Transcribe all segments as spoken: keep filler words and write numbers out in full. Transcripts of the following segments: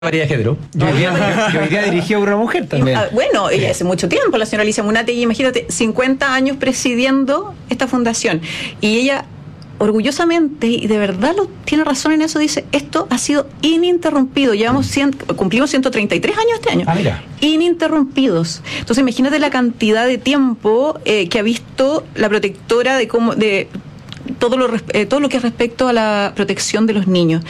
María Género. Yo hoy día, yo hoy día dirigí a una mujer también. Y, bueno, ella hace mucho tiempo, la señora Alicia Munate, y imagínate, cincuenta años presidiendo esta fundación. Y ella, orgullosamente, y de verdad lo, tiene razón en eso, dice, esto ha sido ininterrumpido. Llevamos cien, cumplimos ciento treinta y tres años este año. Ah, mira. Ininterrumpidos. Entonces, imagínate la cantidad de tiempo eh, que ha visto la protectora de cómo... de todo lo, eh, todo lo que es respecto a la protección de los niños.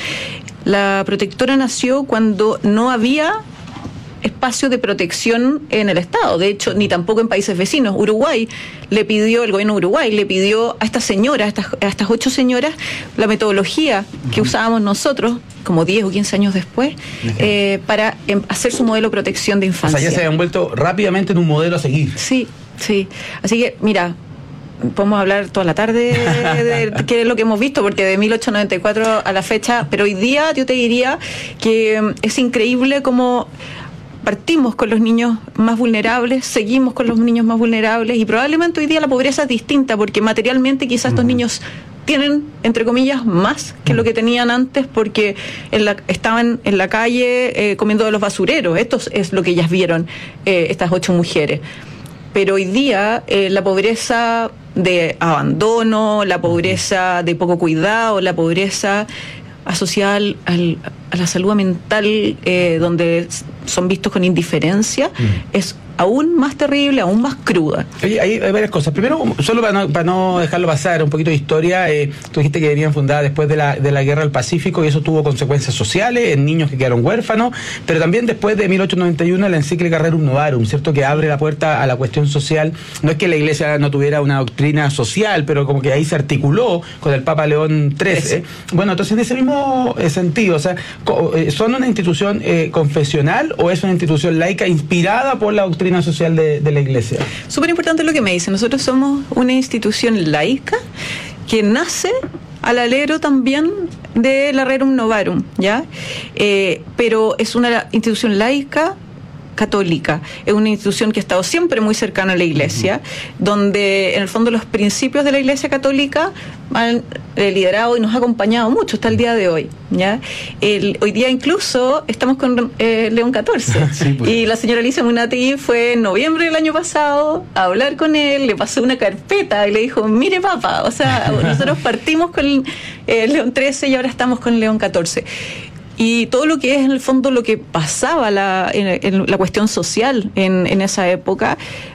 La protectora nació cuando no había espacio de protección en el Estado, de hecho, ni tampoco en países vecinos. Uruguay le pidió, el gobierno de Uruguay le pidió a estas señoras, a estas, a estas ocho señoras, la metodología que uh-huh. usábamos nosotros, como diez o quince años después, uh-huh. eh, para em, hacer su modelo de protección de infancia. O sea, ya se habían vuelto rápidamente en un modelo a seguir. Sí, sí. Así que, mira, podemos hablar toda la tarde de, de qué es lo que hemos visto, porque de mil ochocientos noventa y cuatro a la fecha, pero hoy día yo te diría que es increíble cómo partimos con los niños más vulnerables, seguimos con los niños más vulnerables, y probablemente hoy día la pobreza es distinta, porque materialmente quizás estos niños tienen, entre comillas, más que lo que tenían antes, porque en la, estaban en la calle eh, comiendo de los basureros. Esto es lo que ellas vieron, eh, estas ocho mujeres. Pero hoy día eh, la pobreza de abandono, la pobreza de poco cuidado, la pobreza asociada al, al, a la salud mental, eh, donde son vistos con indiferencia, mm. es aún más terrible, aún más cruda. Oye, hay, hay varias cosas. Primero, solo para no, para no dejarlo pasar, un poquito de historia, eh, tú dijiste que venían fundadas después de la, de la Guerra del Pacífico, y eso tuvo consecuencias sociales en niños que quedaron huérfanos, pero también después de mil ochocientos noventa y uno la encíclica Rerum Novarum, ¿cierto?, que abre la puerta a la cuestión social. No es que la Iglesia no tuviera una doctrina social, pero como que ahí se articuló con el Papa León trece. ¿eh? Bueno, entonces en ese mismo sentido, o sea, ¿son una institución eh, confesional o es una institución laica inspirada por la doctrina social de, de la Iglesia? Súper importante lo que me dice. Nosotros somos una institución laica que nace al alero también de la Rerum Novarum, ¿ya? Eh, pero es una institución laica católica, es una institución que ha estado siempre muy cercana a la Iglesia, uh-huh. donde en el fondo los principios de la Iglesia católica han eh, liderado y nos ha acompañado mucho hasta el día de hoy, ¿ya? El, hoy día incluso estamos con eh, León catorce, sí, pues. Y la señora Alicia Munate fue en noviembre del año pasado a hablar con él, le pasó una carpeta y le dijo, mire papá, o sea, nosotros partimos con eh, León trece y ahora estamos con León catorce. Y todo lo que es en el fondo lo que pasaba la, en, en la cuestión social en, en esa época,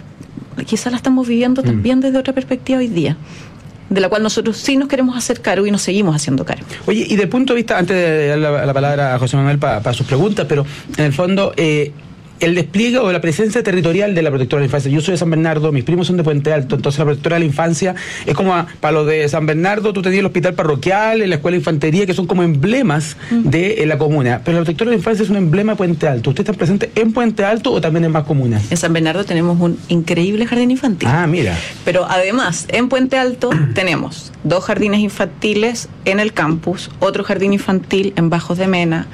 quizás la estamos viviendo mm. también desde otra perspectiva hoy día, de la cual nosotros sí nos queremos hacer cargo y nos seguimos haciendo cargo. Oye, y desde el punto de vista, antes de dar la, la palabra a José Manuel para pa sus preguntas, pero en el fondo... Eh, el despliegue o la presencia territorial de la protectora de la infancia. Yo soy de San Bernardo, mis primos son de Puente Alto, entonces la protectora de la infancia es como a, para los de San Bernardo, tú tenías el hospital parroquial, la escuela de infantería, que son como emblemas uh-huh. de eh, la comuna, pero la protectora de la infancia es un emblema de Puente Alto. ¿Ustedes están presentes en Puente Alto o también en más comunas? En San Bernardo tenemos un increíble jardín infantil. Ah, mira. Pero además, en Puente Alto tenemos dos jardines infantiles en el campus, otro jardín infantil en Bajos de Mena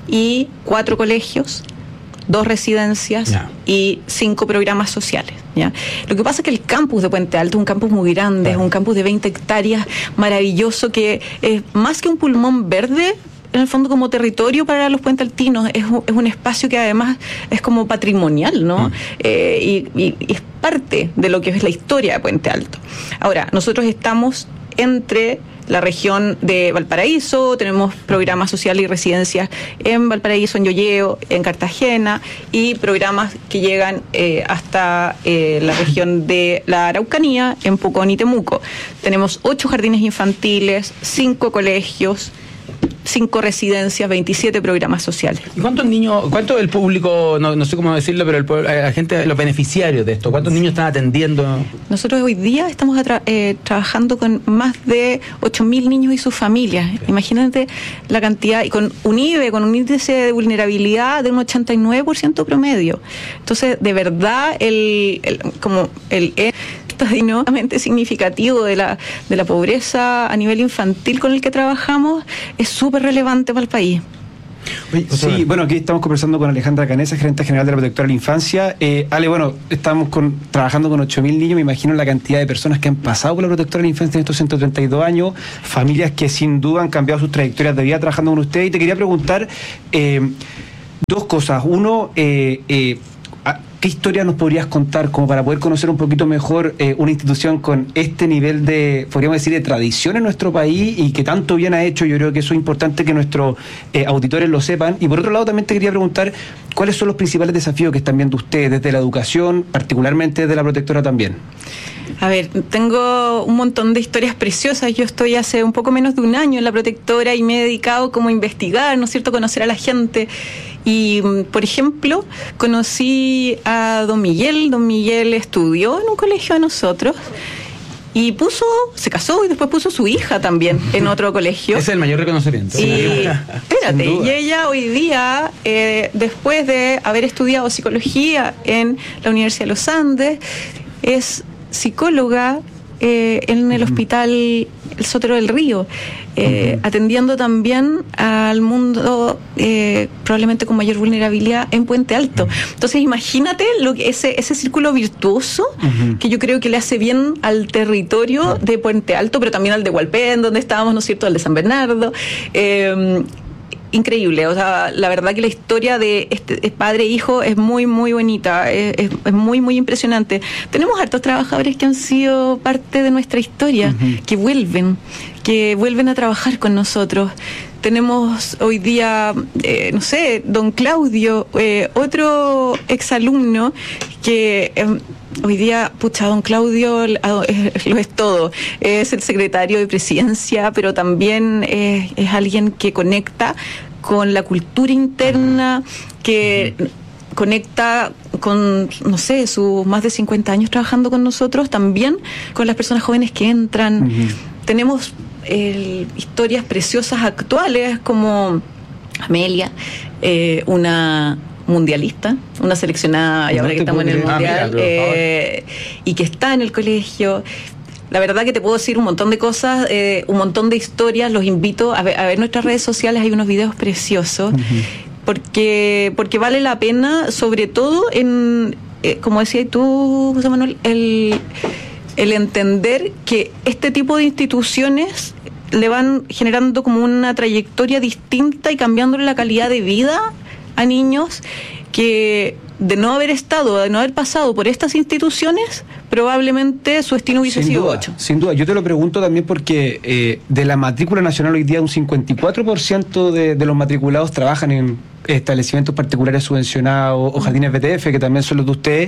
y cuatro colegios, dos residencias yeah. y cinco programas sociales, ¿ya? Lo que pasa es que el campus de Puente Alto es un campus muy grande, claro. es un campus de veinte hectáreas, maravilloso, que es más que un pulmón verde, en el fondo como territorio para los puentealtinos, es un, es un espacio que además es como patrimonial, ¿no? Mm. Eh, y, y, y es parte de lo que es la historia de Puente Alto. Ahora, nosotros estamos entre la región de Valparaíso, tenemos programas sociales y residencias en Valparaíso, en Llolleo, en Cartagena, y programas que llegan eh, hasta eh, la región de la Araucanía, en Pucón y Temuco. Tenemos ocho jardines infantiles, cinco colegios, cinco residencias, veintisiete programas sociales. ¿Y cuántos niños, cuánto el público, no, no sé cómo decirlo, pero el, la gente, los beneficiarios de esto, cuántos niños están atendiendo? Nosotros hoy día estamos atra- eh, trabajando con más de ocho mil niños y sus familias. Okay. Imagínate la cantidad, y con un I B E, con un índice de vulnerabilidad de un ochenta y nueve por ciento promedio. Entonces, de verdad, el, el como el extraordinariamente significativo de la, de la pobreza a nivel infantil con el que trabajamos es súper relevante para el país. Oye, sí, bueno, aquí estamos conversando con Alejandra Canesa, gerente general de la Protectora de la Infancia. Eh, Ale, bueno, estamos con, trabajando con ocho mil niños, me imagino la cantidad de personas que han pasado por la Protectora de la Infancia en estos ciento treinta y dos años, familias que sin duda han cambiado sus trayectorias de vida trabajando con ustedes. Y te quería preguntar, eh, Dos cosas. Uno, eh, eh, ¿qué historia nos podrías contar como para poder conocer un poquito mejor eh, una institución con este nivel de, podríamos decir, de tradición en nuestro país y que tanto bien ha hecho? Yo creo que eso es importante que nuestros eh, auditores lo sepan. Y por otro lado también te quería preguntar cuáles son los principales desafíos que están viendo ustedes desde la educación, particularmente desde la protectora también. A ver, tengo un montón de historias preciosas. Yo estoy hace un poco menos de un año en la protectora y me he dedicado como a investigar, ¿no es cierto?, conocer a la gente. Y, por ejemplo, conocí a don Miguel. Don Miguel estudió en un colegio de nosotros y puso, se casó y después puso su hija también en otro colegio. Ese es el mayor reconocimiento. Y espérate, y ella hoy día, eh, después de haber estudiado psicología en la Universidad de los Andes, es psicóloga eh, en el hospital El Sotero del Río, eh, uh-huh. atendiendo también al mundo eh, probablemente con mayor vulnerabilidad en Puente Alto. Entonces imagínate lo que ese ese círculo virtuoso uh-huh. que yo creo que le hace bien al territorio uh-huh. de Puente Alto, pero también al de Hualpén, donde estábamos, ¿no es cierto?, al de San Bernardo. Eh, Increíble, o sea, la verdad que la historia de este padre e hijo es muy, muy bonita, es, es, es muy, muy impresionante. Tenemos hartos trabajadores que han sido parte de nuestra historia, uh-huh. que vuelven, que vuelven a trabajar con nosotros. Tenemos hoy día, eh, no sé, don Claudio, eh, otro exalumno que... Eh, Hoy día, pucha, don Claudio lo es todo. Es el secretario de Presidencia, pero también es, es alguien que conecta con la cultura interna, que conecta con, no sé, sus más de cincuenta años trabajando con nosotros, también con las personas jóvenes que entran. Uh-huh. Tenemos eh, historias preciosas actuales como Amelia, eh, una... mundialista, una seleccionada, y ahora que estamos en el mundial, ah, mira, eh, y que está en el colegio. La verdad que te puedo decir un montón de cosas, eh, un montón de historias. Los invito a ver, a ver nuestras redes sociales, hay unos videos preciosos, uh-huh. porque porque vale la pena, sobre todo en, eh, como decías tú, José Manuel, el, el entender que este tipo de instituciones le van generando como una trayectoria distinta y cambiándole la calidad de vida a niños que, de no haber estado, de no haber pasado por estas instituciones, probablemente su destino hubiese sin sido duda, ocho. Sin duda, yo te lo pregunto también porque eh, de la matrícula nacional hoy día un cincuenta y cuatro por ciento de, de los matriculados trabajan en establecimientos particulares subvencionados o jardines B T F, que también son los de ustedes.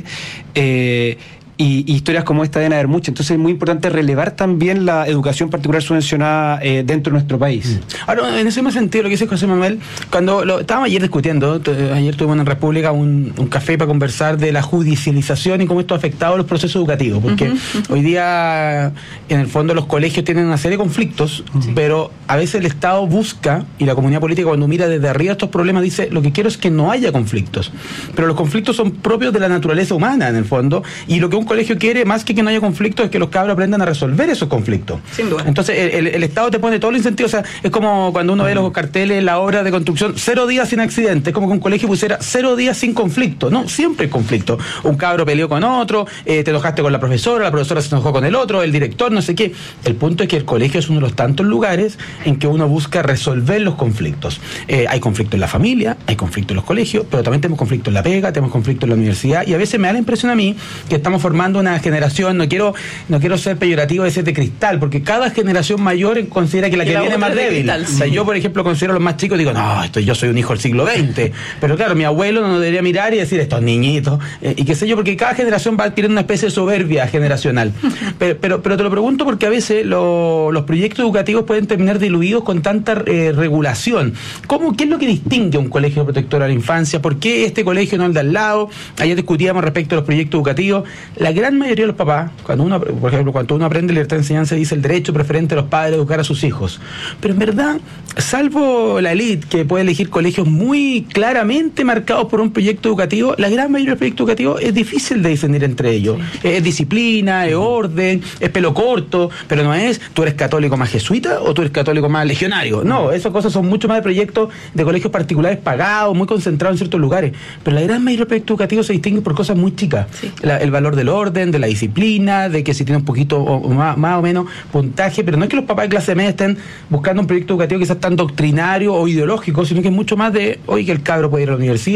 Eh, Y, y historias como esta deben haber muchas. Entonces es muy importante relevar también la educación particular subvencionada eh, dentro de nuestro país. Ahora, en ese mismo sentido, lo que dice José Manuel, cuando lo, estábamos ayer discutiendo, t- ayer tuvimos en República un, un café para conversar de la judicialización y cómo esto ha afectado a los procesos educativos, porque uh-huh, uh-huh. hoy día, en el fondo, los colegios tienen una serie de conflictos, uh-huh. pero a veces el Estado busca, y la comunidad política cuando mira desde arriba estos problemas dice, lo que quiero es que no haya conflictos, pero los conflictos son propios de la naturaleza humana, en el fondo, y lo que un colegio quiere, más que que no haya conflictos, es que los cabros aprendan a resolver esos conflictos. Sin duda. Entonces, el, el, el Estado te pone todo el incentivo, o sea, es como cuando uno ve los carteles, la obra de construcción, cero días sin accidente, es como que un colegio pusiera cero días sin conflicto, no, siempre hay conflicto. Un cabro peleó con otro, eh, te enojaste con la profesora, la profesora se enojó con el otro, el director, no sé qué. El punto es que el colegio es uno de los tantos lugares en que uno busca resolver los conflictos. Eh, hay conflicto en la familia, hay conflicto en los colegios, pero también tenemos conflicto en la pega, tenemos conflicto en la universidad, y a veces me da la impresión a mí que estamos formando una generación, no quiero no quiero ser peyorativo de ser de cristal, porque cada generación mayor considera que la que la viene es más débil. Cristal, sí. O sea, yo, por ejemplo, considero a los más chicos y digo, no, esto, yo soy un hijo del siglo veinte. Pero claro, mi abuelo no debería mirar y decir, estos niñitos, eh, y qué sé yo, porque cada generación va adquiriendo una especie de soberbia generacional. pero, pero, pero te lo pregunto porque a veces lo, los proyectos educativos pueden terminar diluidos con tanta eh, regulación. ¿Cómo, ¿Qué es lo que distingue a un colegio protector a la infancia? ¿Por qué este colegio no el de al lado? Ayer discutíamos respecto a los proyectos educativos. La gran mayoría de los papás, cuando uno, por ejemplo, cuando uno aprende libertad de enseñanza, dice el derecho preferente de los padres a educar a sus hijos. Pero en verdad, salvo la élite que puede elegir colegios muy claramente marcados por un proyecto educativo, la gran mayoría del proyecto educativo es difícil de discernir entre ellos. Sí. Es disciplina, es orden, es pelo corto, pero no es tú eres católico más jesuita o tú eres católico más legionario. No, esas cosas son mucho más de proyectos de colegios particulares pagados. cerrado, muy concentrado en ciertos lugares, pero la gran mayoría de los proyectos educativos se distinguen por cosas muy chicas. Sí. La, el valor del orden, de la disciplina, de que si tiene un poquito o, o más, más o menos puntaje, pero no es que los papás de clase media estén buscando un proyecto educativo quizás tan doctrinario o ideológico, sino que es mucho más de, oye, que el cabro puede ir a la universidad,